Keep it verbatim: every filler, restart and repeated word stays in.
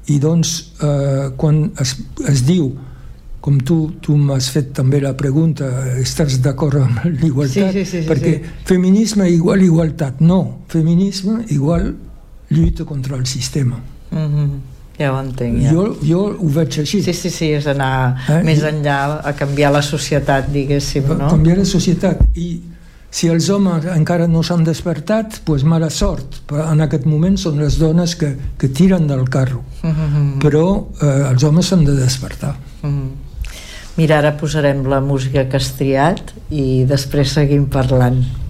i doncs eh, quan es, es diu, com tu, tu m'has fet també la pregunta, estàs d'acord amb l'igualtat? Sí, sí, sí, sí, perquè sí. feminisme igual igualtat, no, feminisme igual lluita contra el sistema. Mm-hmm. Ja ho entenc, ja. Jo, jo ho veig així. Sí, sí, sí, és anar eh? més enllà, a canviar la societat, diguéssim, no? Canviar la societat, i si els homes encara no s'han despertat, doncs mala sort, però en aquest moment són les dones que, que tiren del carro. Mm-hmm. Però eh, els homes s'han de despertar. Mm-hmm. Mira, ara posarem la música que has triat i després seguim parlant.